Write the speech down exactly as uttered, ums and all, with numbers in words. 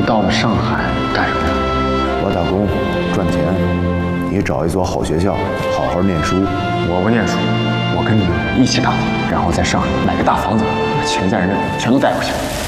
到了上海干什么呀？ 我打工赚钱，你找一所好学校，好好念书。 我不念书，我跟你一起打工，然后在上海买个大房子，把钱在人这全都带回去。